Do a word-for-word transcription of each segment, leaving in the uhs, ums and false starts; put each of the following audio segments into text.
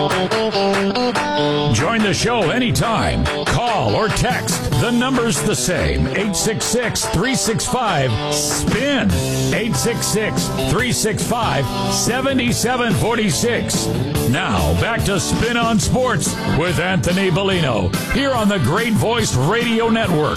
Join the show anytime. Call or text. The number's the same. eight six six, three six five, S P I N. eight six six, three six five, seven seven four six. Now, back to Spin on Sports with Anthony Bellino. Here on the Great Voice Radio Network.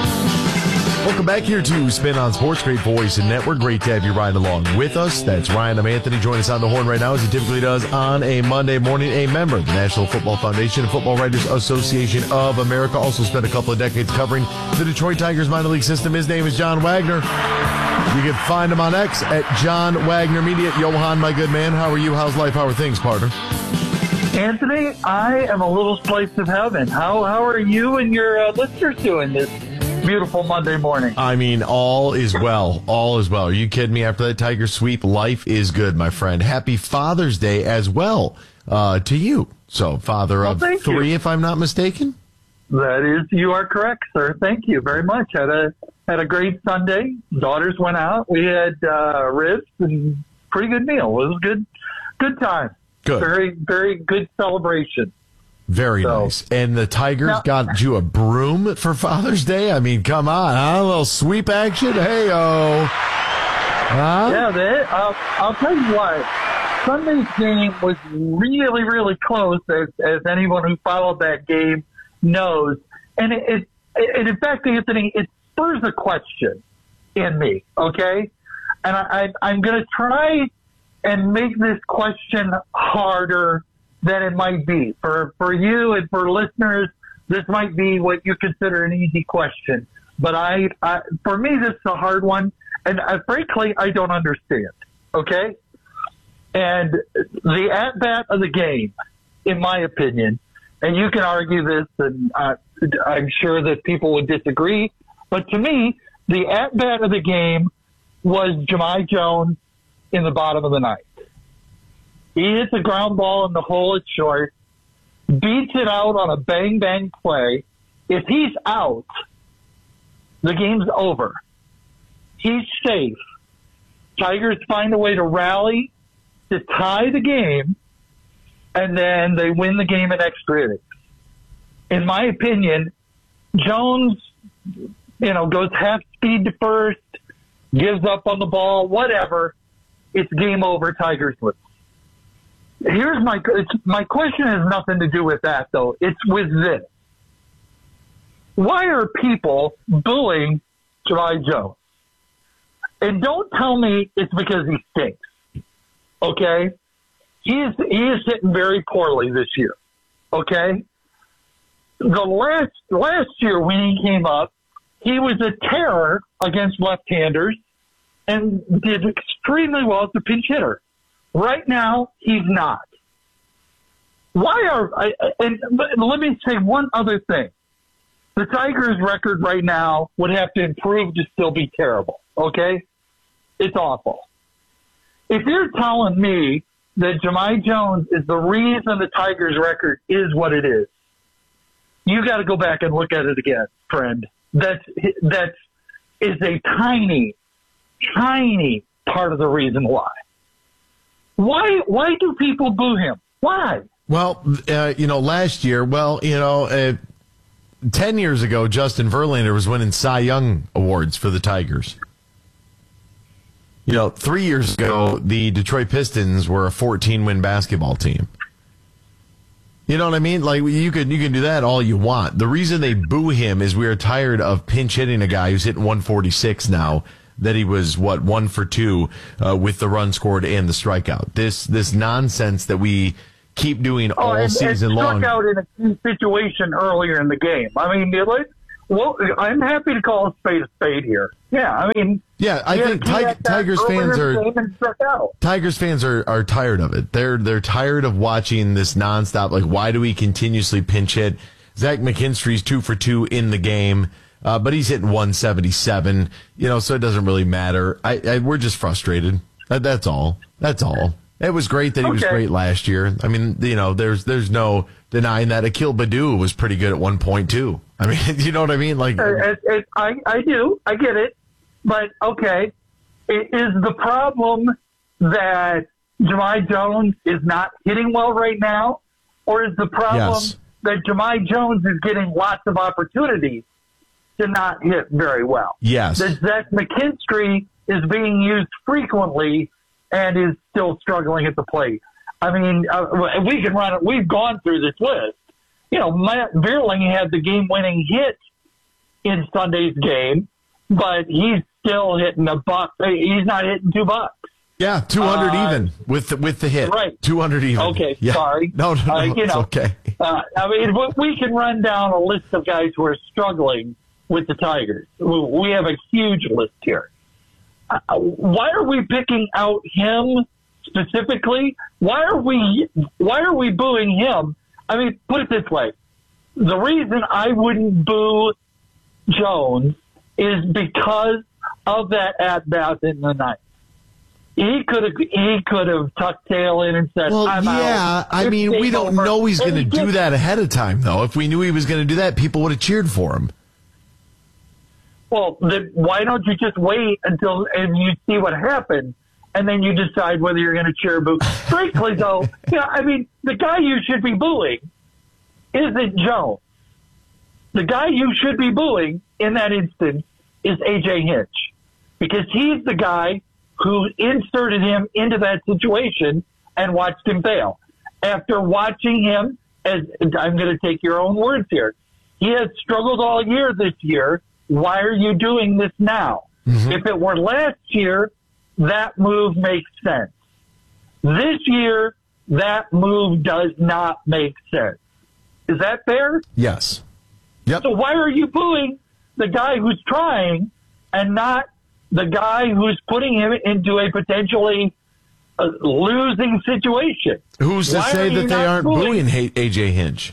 Welcome back here to Spin on Sports, Great Voice and Network. Great to have you riding along with us. That's Ryan. I'm Anthony. Join us on the horn right now, as he typically does on a Monday morning. A member of the National Football Foundation and Football Writers Association of America. Also spent a couple of decades covering the Detroit Tigers minor league system. His name is John Wagner. You can find him on X at John Wagner Media. Johan, my good man, how are you? How's life? How are things, partner? Anthony, I am a little slice of heaven. How how are you and your uh, listeners doing this beautiful Monday morning? I mean, all is well. All is well. Are you kidding me? After that Tiger sweep, life is good, my friend. Happy Father's Day as well uh, to you. So, father well, of you. three, if I'm not mistaken. That is, you are correct, sir. Thank you very much. Had a had a great Sunday. Daughters went out. We had uh, ribs and pretty good meal. It was good, good time. Good. Very, very good celebration. Very so, nice. And the Tigers now, got you a broom for Father's Day? I mean, come on, huh? A little sweep action? Hey-oh. Huh? Yeah, they, uh, I'll tell you what. Sunday's game was really, really close, as, as anyone who followed that game knows. And it, it, it in fact, Anthony, it spurs a question in me, okay? And I, I, I'm going to try and make this question harder than it might be. For for you and for listeners, this might be what you consider an easy question. But I, I for me, this is a hard one, and I, frankly, I don't understand, okay? And the at-bat of the game, in my opinion, and you can argue this, and uh, I'm sure that people would disagree, but to me, the at-bat of the game was Jahmai Jones in the bottom of the ninth. He hits a ground ball in the hole at short, beats it out on a bang-bang play. If he's out, the game's over. He's safe. Tigers find a way to rally to tie the game, and then they win the game in extra innings. In my opinion, Jones, you know, goes half speed to first, gives up on the ball, whatever. It's game over. Tigers win. Here's my it's, my question has nothing to do with that, though. It's with this. Why are people booing Jahmai Jones? And don't tell me it's because he stinks. Okay? He is, he is hitting very poorly this year. Okay? The last, last year when he came up, he was a terror against left-handers and did extremely well as a pinch hitter. Right now, he's not. Why are I, and let me say one other thing. The Tigers' record right now would have to improve to still be terrible. Okay, it's awful. If you're telling me that Jahmai Jones is the reason the Tigers' record is what it is, you got to go back and look at it again, friend. That's that is a tiny, tiny part of the reason why. Why why do people boo him? Why? Well, uh, you know, last year, well, you know, uh, ten years ago, Justin Verlander was winning Cy Young awards for the Tigers. You know, three years ago, the Detroit Pistons were a fourteen-win basketball team. You know what I mean? Like, you can you can do that all you want. The reason they boo him is we are tired of pinch hitting a guy who's hitting one forty-six now. That he was, what, one for two uh, with the run scored and the strikeout. This this nonsense that we keep doing all oh, and, season and long. Struck out in a key situation earlier in the game. I mean, like, well, I'm happy to call a spade a spade here. Yeah, I mean, yeah, I think Tig- Tigers fans are Tigers fans are, are tired of it. They're they're tired of watching this nonstop. Like, why do we continuously pinch hit? Zach McKinstry's two for two in the game. Uh, but he's hitting one seventy-seven, you know, so it doesn't really matter. I, I we're just frustrated. That, that's all. That's all. It was great that he okay. was great last year. I mean, you know, there's there's no denying that Akil Baddoo was pretty good at one point too. I mean, you know what I mean? Like, it, it, I I do, I get it, but okay, it is the problem that Jahmai Jones is not hitting well right now Or is the problem Yes. that Jahmai Jones is getting lots of opportunities to not hit very well? Yes. That Zach McKinstry is being used frequently and is still struggling at the plate. I mean, uh, we can run it. We've gone through this list. You know, Matt Vierling had the game-winning hit in Sunday's game, but he's still hitting a buck. He's not hitting two bucks. Yeah, two hundred Uh, even with the, with the hit. Right. two hundred even. Okay, Yeah. sorry. No, no, no, Uh, you it's know, okay. Uh, I mean, we- we can run down a list of guys who are struggling with the Tigers. We have a huge list here. Uh, why are we picking out him specifically? Why are we why are we booing him? I mean, put it this way: the reason I wouldn't boo Jones is because of that at bat in the ninth. He could have he could have tucked tail in and said, Well, "I'm yeah. out." I It's mean, we game don't over. know he's And going to he do did. that ahead of time, though. If we knew he was going to do that, people would have cheered for him. Well, then why don't you just wait until and you see what happens, and then you decide whether you're going to cheer or boo? Frankly, though, yeah, I mean, the guy you should be booing isn't Jones. The guy you should be booing in that instance is A J Hinch, because he's the guy who inserted him into that situation and watched him fail. After watching him, as I'm going to take your own words here, he has struggled all year this year. Why are you doing this now? Mm-hmm. If it were last year, that move makes sense. This year, that move does not make sense. Is that fair? Yes. Yep. So why are you booing the guy who's trying and not the guy who's putting him into a potentially uh, losing situation? Who's to Why say are you that they not aren't booing- booing A- AJ Hinch?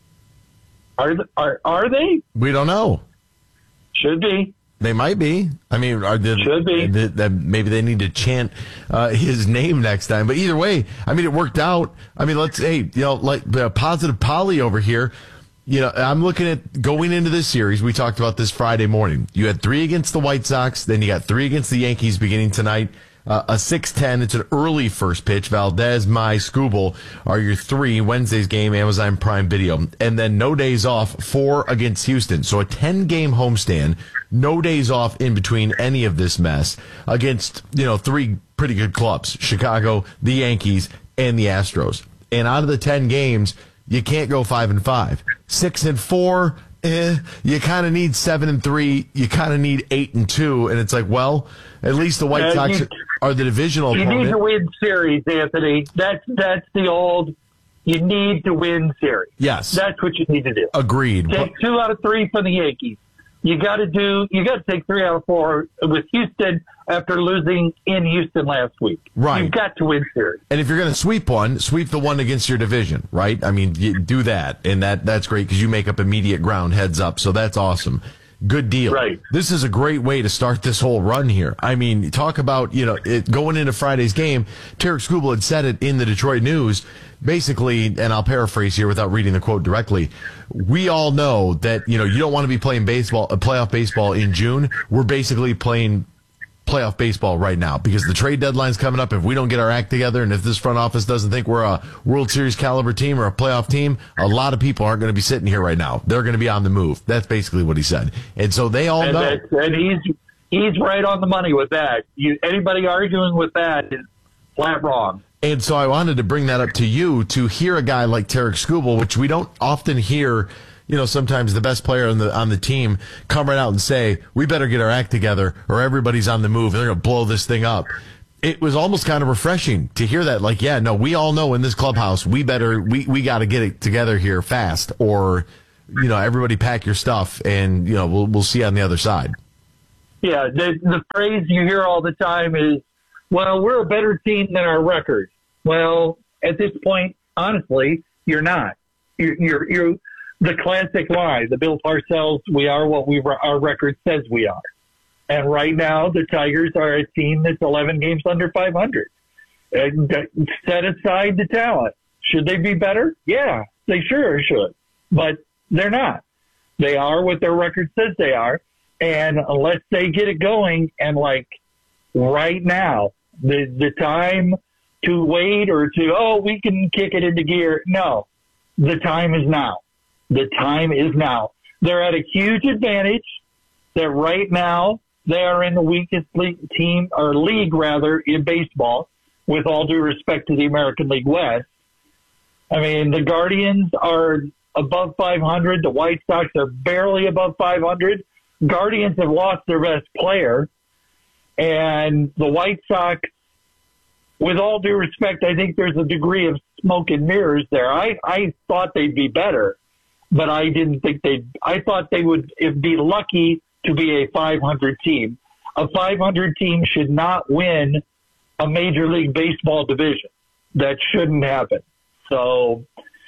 Are, th- are are they? We don't know. Should be. They might be. I mean, are they, Should be. That, that maybe they need to chant uh, his name next time. But either way, I mean, it worked out. I mean, let's hey, you know, like uh, positive Polly over here. You know, I'm looking at going into this series. We talked about this Friday morning. You had three against the White Sox, then you got three against the Yankees beginning tonight. Uh, a six ten. It's an early first pitch. Valdez, Mai, Skubal are your three. Wednesday's game, Amazon Prime Video. And then no days off, four against Houston. So a ten-game homestand. No days off in between any of this mess against, you know, three pretty good clubs. Chicago, the Yankees, and the Astros. And out of the ten games, you can't go five and five. Six and four, eh, you kind of need seven and three. You kind of need eight and two. And it's like, well, at least the White Uh, Sox you- are the divisional You opponent. need to win series, Anthony. That's that's the old. You need to win series. Yes. That's what you need to do. Agreed. Take two out of three from the Yankees. You got to do. You got to take three out of four with Houston after losing in Houston last week. Right. You've got to win series. And if you're going to sweep one, sweep the one against your division, right? I mean, you do that, and that that's great because you make up immediate ground heads up. So that's awesome. Good deal. Right. This is a great way to start this whole run here. I mean, talk about, you know, it, going into Friday's game, Tarek Skubal had said it in the Detroit News, basically, and I'll paraphrase here without reading the quote directly. We all know that, you know, you don't want to be playing baseball, uh, playoff baseball in June. We're basically playing playoff baseball right now because the trade deadline's coming up. If we don't get our act together and if this front office doesn't think we're a World Series caliber team or a playoff team, a lot of people aren't going to be sitting here right now. They're going to be on the move. That's basically what he said. And so they all And, know. that's, and he's he's right on the money with that. You, anybody arguing with that is flat wrong. And so I wanted to bring that up to you to hear a guy like Tarek Skubal, which we don't often hear. You know, sometimes the best player on the on the team come right out and say, we better get our act together or everybody's on the move and they're going to blow this thing up. It was almost kind of refreshing to hear that. Like, yeah, no, we all know in this clubhouse, we better, we, we got to get it together here fast or, you know, everybody pack your stuff and, you know, we'll, we'll see you on the other side. Yeah, the, the phrase you hear all the time is, well, we're a better team than our record. Well, at this point, honestly, you're not. You're, you're, you're the classic lie, the Bill Parcells, we are what we our record says we are. And right now, the Tigers are a team that's eleven games under five hundred. And set aside the talent. Should they be better? Yeah, they sure should. But they're not. They are what their record says they are. And unless they get it going, and like right now, the the time to wait or to, oh, we can kick it into gear. No. the time is now. The time is now. They're at a huge advantage that right now they are in the weakest league team, or league rather, in baseball, with all due respect to the American League West. I mean, the Guardians are above five hundred. The White Sox are barely above five hundred. Guardians have lost their best player. And the White Sox, with all due respect, I think there's a degree of smoke and mirrors there. I, I thought they'd be better, but I didn't think they'd, I thought they would be lucky to be a five hundred team. A five hundred team should not win a Major League Baseball division. That shouldn't happen. So,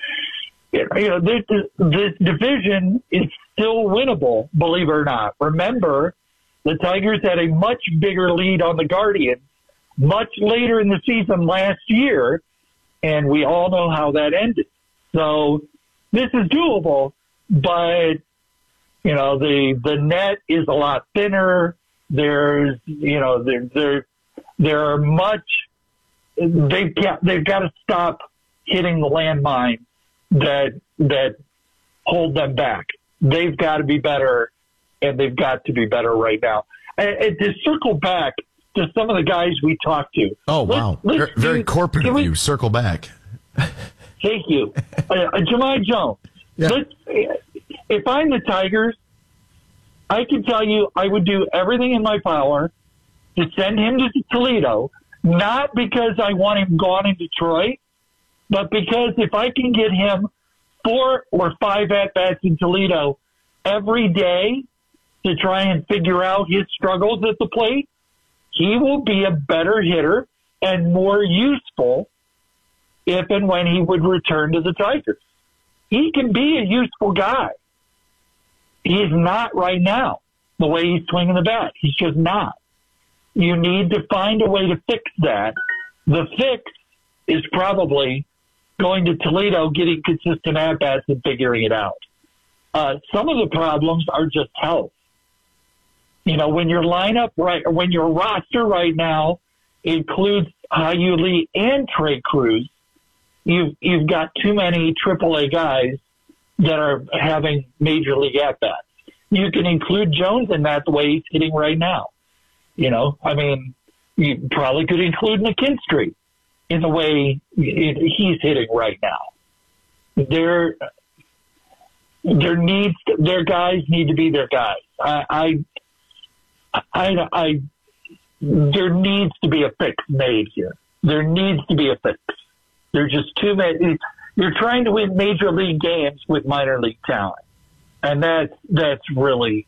you know, this, this division is still winnable, believe it or not. Remember, the Tigers had a much bigger lead on the Guardians much later in the season last year, and we all know how that ended. So this is doable, but, you know, the the net is a lot thinner. There's, you know, there there there are much. They've got they've got to stop hitting the landmine that that hold them back. They've got to be better, and they've got to be better right now. And, and to circle back to some of the guys we talked to. Oh, wow. Let's, let's very, very corporate of you. Circle back. Thank you. Uh, Jahmai Jones. Yeah. Let's, if I'm the Tigers, I can tell you I would do everything in my power to send him to Toledo, not because I want him gone in Detroit, but because if I can get him four or five at-bats in Toledo every day to try and figure out his struggles at the plate, he will be a better hitter and more useful if and when he would return to the Tigers. He can be a useful guy. He's not right now, the way he's swinging the bat. He's just not. You need to find a way to fix that. The fix is probably going to Toledo, getting consistent at-bats and figuring it out. Uh, some of the problems are just health. You know, when your lineup right, or when your roster right now includes Hyu Lee and Trey Cruz, you've you've got too many triple A guys that are having major league at bats. You can include Jones in that the way he's hitting right now. You know, I mean, you probably could include McKinstry in the way he's hitting right now. There, there needs to, their guys need to be their guys. I. I I, I, there needs to be a fix made here. There needs to be a fix. There's just too many. You're trying to win major league games with minor league talent, and that's that's really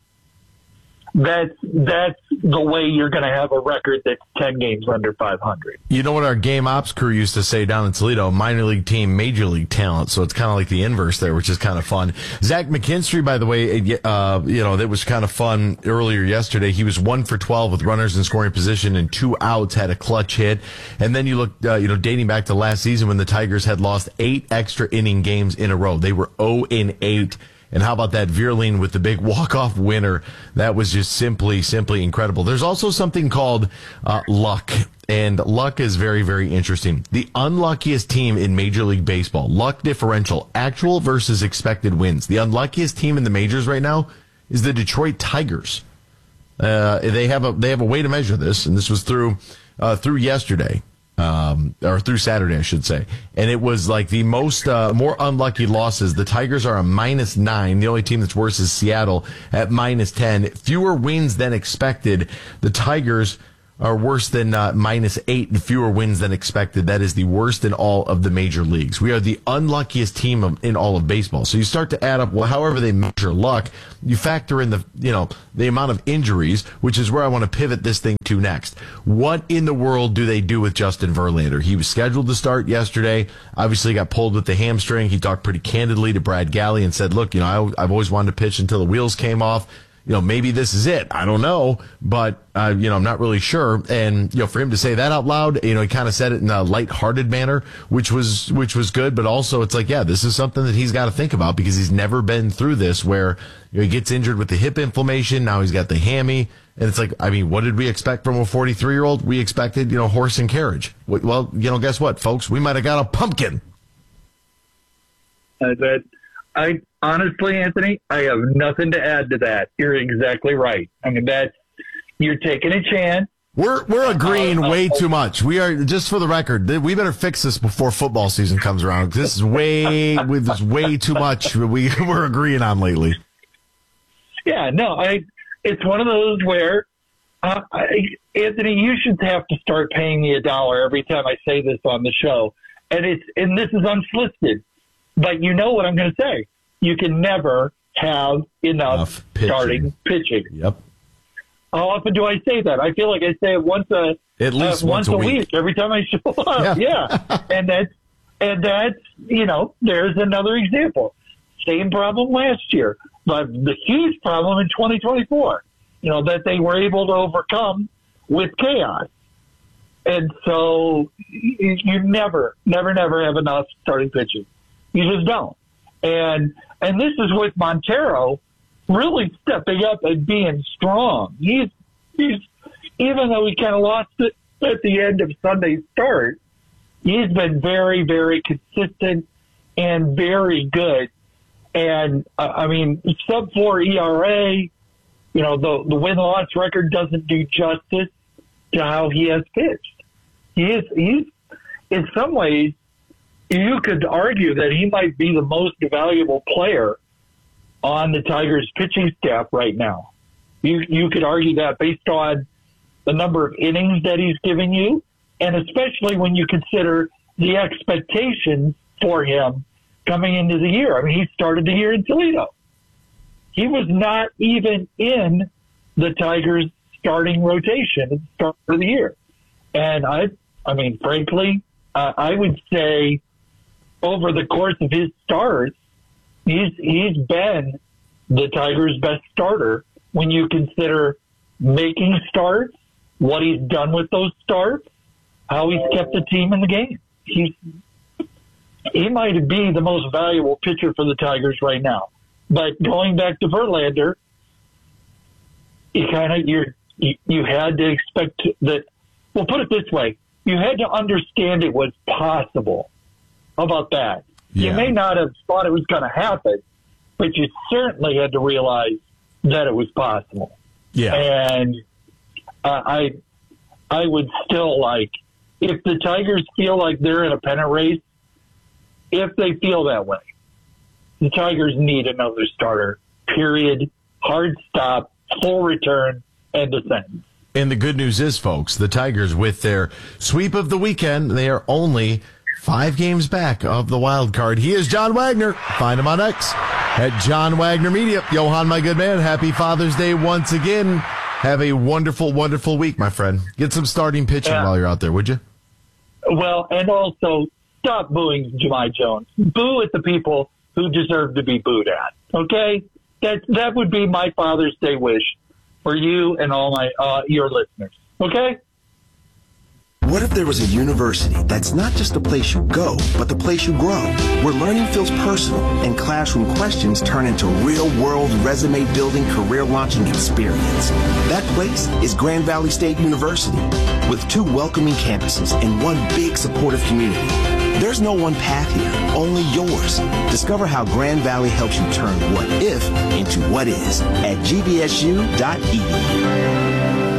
that's that's the way you're going to have a record that's ten games under five hundred. You know what our game ops crew used to say down in Toledo? Minor league team, major league talent. So it's kind of like the inverse there, which is kind of fun. Zach McKinstry, by the way, uh, you know, that was kind of fun earlier yesterday. He was one for twelve with runners in scoring position and two outs, had a clutch hit. And then you look, uh, you know, dating back to last season when the Tigers had lost eight extra inning games in a row. They were oh and eight. And how about that Vierling with the big walk-off winner? That was just simply, simply incredible. There's also something called uh, luck, and luck is very, very interesting. The unluckiest team in Major League Baseball, luck differential, actual versus expected wins. The unluckiest team in the majors right now is the Detroit Tigers. Uh, they have a they have a way to measure this, and this was through uh, through yesterday. Um, or through Saturday, I should say. And it was like the most, uh, more unlucky losses. The Tigers are a minus nine. The only team that's worse is Seattle at minus ten. Fewer wins than expected. The Tigers are worse than uh, minus eight and fewer wins than expected. That is the worst in all of the major leagues. We are the unluckiest team of, in all of baseball. So you start to add up, well, however they measure luck, you factor in the, you know, the amount of injuries, which is where I want to pivot this thing to next. What in the world do they do with Justin Verlander? He was scheduled to start yesterday. Obviously got pulled with the hamstring. He talked pretty candidly to Brad Galley and said, look, you know, I, I've always wanted to pitch until the wheels came off. You know, maybe this is it. I don't know, but, uh, you know, I'm not really sure. And, you know, for him to say that out loud, you know, he kind of said it in a lighthearted manner, which was, which was good. But also it's like, yeah, this is something that he's got to think about because he's never been through this where, you know, he gets injured with the hip inflammation. Now he's got the hammy. And it's like, I mean, what did we expect from a forty-three year old? We expected, you know, horse and carriage. Well, you know, guess what, folks? We might have got a pumpkin. Uh, that I honestly, Anthony, I have nothing to add to that. You're exactly right. I mean, that's you're taking a chance. We're we're agreeing uh, uh, way uh, too much. We are, just for the record, we better fix this before football season comes around. This is way with this way too much. We we're agreeing on lately. Yeah, no, I. It's one of those where, uh, I, Anthony, you should have to start paying me a dollar every time I say this on the show, and it's and this is unsolicited, but you know what I'm going to say. You can never have enough, enough pitching. starting pitching. Yep. How often do I say that? I feel like I say it once a at least uh, once, once a a week. week every time I show up. Yeah, yeah. and that's and that's you know there's another example. Same problem last year, but the huge problem in twenty twenty-four. You know that they were able to overcome with chaos, and so you, you never, never, never have enough starting pitching. You just don't. And and this is with Montero really stepping up and being strong. He's he's even though he kind of lost it at the end of Sunday's start, he's been very, very consistent and very good. And uh, I mean, sub four E R A, you know, the the win loss record doesn't do justice to how he has pitched. He is he's in some ways you could argue that he might be the most valuable player on the Tigers pitching staff right now. You you could argue that based on the number of innings that he's giving you, and especially when you consider the expectations for him coming into the year. I mean, he started the year in Toledo. He was not even in the Tigers starting rotation at the start of the year. And I, I mean, frankly, uh, I would say over the course of his starts, he's he's been the Tigers' best starter when you consider making starts, what he's done with those starts, how he's kept the team in the game. He's he might be the most valuable pitcher for the Tigers right now. But going back to Verlander, you kind of you you had to expect that. Well, put it this way: you had to understand it was possible. How about that? Yeah. You may not have thought it was going to happen, but you certainly had to realize that it was possible. Yeah. And uh, I, I would still like if the Tigers feel like they're in a pennant race. If they feel that way, the Tigers need another starter. Period. Hard stop. Full return. End of sentence. And the good news is, folks, the Tigers, with their sweep of the weekend, they are only five games back of the wild card. He is John Wagner. Find him on X at John Wagner Media. Johan, my good man, happy Father's Day once again. Have a wonderful, wonderful week, my friend. Get some starting pitching yeah. while you're out there, would you? Well, and also stop booing Jahmai Jones. Boo at the people who deserve to be booed at. Okay? That that would be my Father's Day wish for you and all my uh, your listeners. Okay? What if there was a university that's not just the place you go, but the place you grow, where learning feels personal and classroom questions turn into real-world resume-building, career-launching experience? That place is Grand Valley State University, with two welcoming campuses and one big supportive community. There's no one path here, only yours. Discover how Grand Valley helps you turn what if into what is at g v s u dot e d u.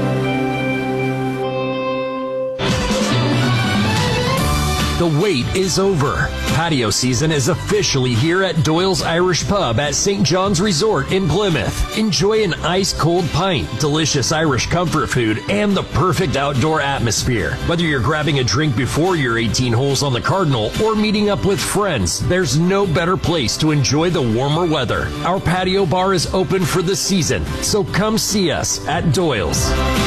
The wait is over. Patio season is officially here at Doyle's Irish Pub at Saint John's Resort in Plymouth. Enjoy an ice-cold pint, delicious Irish comfort food, and the perfect outdoor atmosphere. Whether you're grabbing a drink before your eighteen holes on the Cardinal or meeting up with friends, there's no better place to enjoy the warmer weather. Our patio bar is open for the season, so come see us at Doyle's.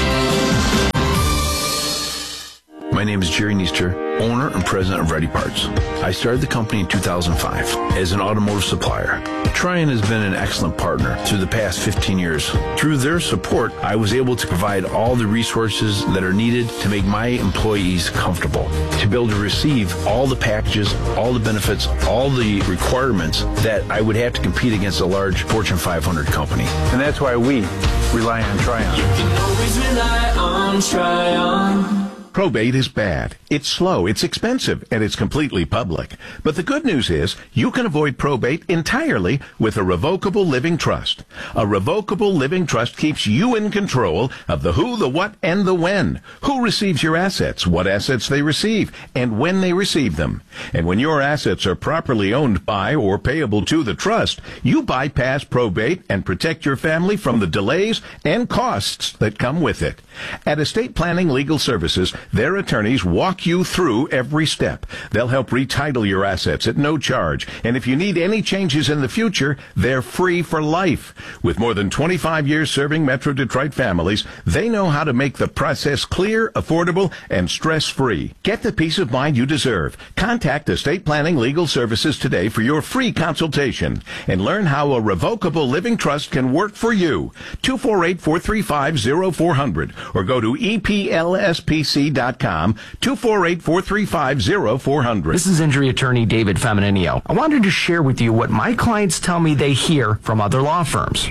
My name is Jerry Neester, owner and president of Ready Parts. I started the company in two thousand five as an automotive supplier. Trian has been an excellent partner through the past fifteen years. Through their support, I was able to provide all the resources that are needed to make my employees comfortable, to be able to receive all the packages, all the benefits, all the requirements that I would have to compete against a large Fortune five hundred company. And that's why we rely on Trian. You can always rely on Trian. Probate is bad. It's slow, it's expensive, and it's completely public. But the good news is you can avoid probate entirely with a revocable living trust. A revocable living trust keeps you in control of the who, the what, and the when. Who receives your assets, what assets they receive, and when they receive them. And when your assets are properly owned by or payable to the trust, you bypass probate and protect your family from the delays and costs that come with it. At Estate Planning Legal Services, their attorneys walk you through every step. They'll help retitle your assets at no charge. And if you need any changes in the future, they're free for life. With more than twenty-five years serving Metro Detroit families, they know how to make the process clear, affordable, and stress-free. Get the peace of mind you deserve. Contact Estate Planning Legal Services today for your free consultation and learn how a revocable living trust can work for you. two four eight, four three five, zero four zero zero or go to E P L S P C dot com, two four eight, four three five, zero four zero zero. This is injury attorney David Femininio. I wanted to share with you what my clients tell me they hear from other law firms.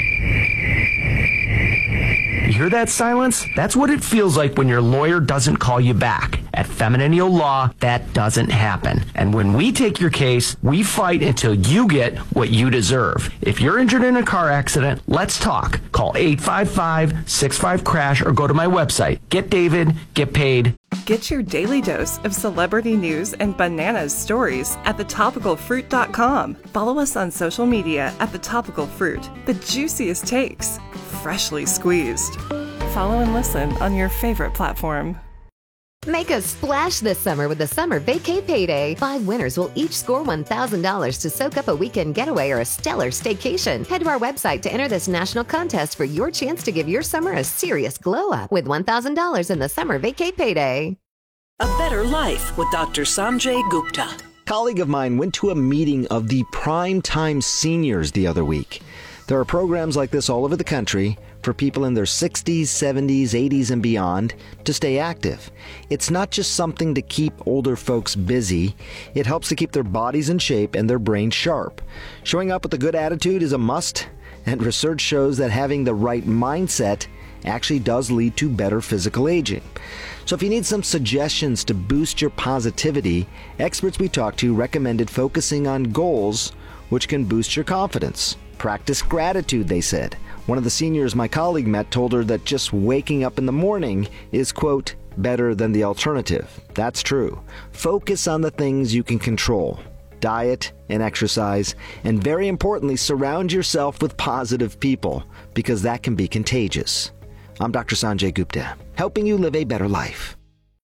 You hear that silence? That's what it feels like when your lawyer doesn't call you back. At Femininio Law, that doesn't happen. And when we take your case, we fight until you get what you deserve. If you're injured in a car accident, let's talk. Call eight five five, six five, crash or go to my website. Get David, get paid. Get your daily dose of celebrity news and bananas stories at the topical fruit dot com. Follow us on social media at The Topical Fruit. The juiciest takes, freshly squeezed. Follow and listen on your favorite platform. Make a splash this summer with the Summer Vacay Payday. Five winners will each score one thousand dollars to soak up a weekend getaway or a stellar staycation. Head to our website to enter this national contest for your chance to give your summer a serious glow-up with one thousand dollars in the Summer Vacay Payday. A Better Life with Doctor Sanjay Gupta. A colleague of mine went to a meeting of the Primetime Seniors the other week. There are programs like this all over the country for people in their sixties, seventies, eighties, and beyond to stay active. It's not just something to keep older folks busy. It helps to keep their bodies in shape and their brains sharp. Showing up with a good attitude is a must, and research shows that having the right mindset actually does lead to better physical aging. So if you need some suggestions to boost your positivity, experts we talked to recommended focusing on goals which can boost your confidence. Practice gratitude, they said. One of the seniors my colleague met told her that just waking up in the morning is, quote, better than the alternative. That's true. Focus on the things you can control. Diet and exercise, and very importantly, surround yourself with positive people, because that can be contagious. I'm Doctor Sanjay Gupta, helping you live a better life.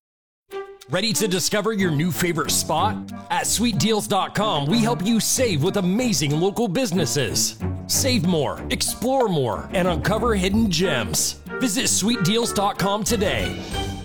Ready to discover your new favorite spot? At sweet deals dot com, we help you save with amazing local businesses. Save more, explore more, and uncover hidden gems. Visit sweet deals dot com today.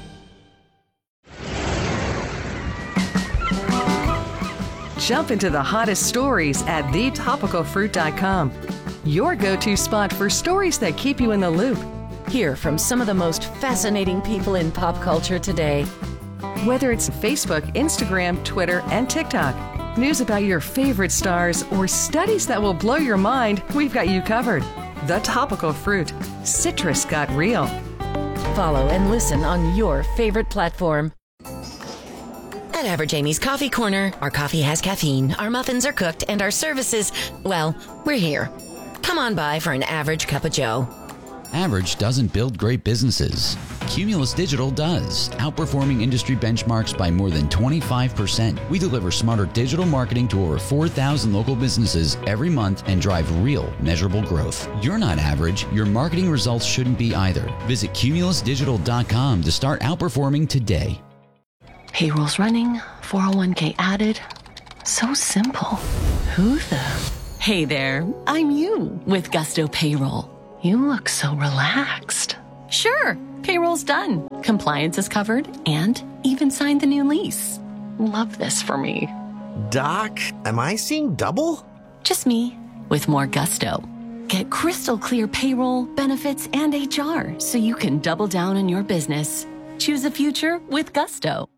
Jump into the hottest stories at the topical fruit dot com. Your go-to spot for stories that keep you in the loop. Hear from some of the most fascinating people in pop culture today. Whether it's Facebook, Instagram, Twitter, and TikTok, news about your favorite stars, or studies that will blow your mind, we've got you covered. The Topical Fruit. Citrus got real. Follow and listen on your favorite platform. At Average Amy's Coffee Corner, our coffee has caffeine, our muffins are cooked, and our services, well, we're here. Come on by for an average cup of joe. Average doesn't build great businesses. Cumulus Digital does, outperforming industry benchmarks by more than twenty-five percent. We deliver smarter digital marketing to over four thousand local businesses every month and drive real, measurable growth. You're not average. Your marketing results shouldn't be either. Visit cumulus digital dot com to start outperforming today. Payroll's running, four oh one k added. So simple. Who the? Hey there, I'm you with Gusto Payroll. You look so relaxed. Sure, payroll's done. Compliance is covered and even signed the new lease. Love this for me. Doc, am I seeing double? Just me with more gusto. Get crystal clear payroll, benefits, and H R so you can double down on your business. Choose a future with Gusto.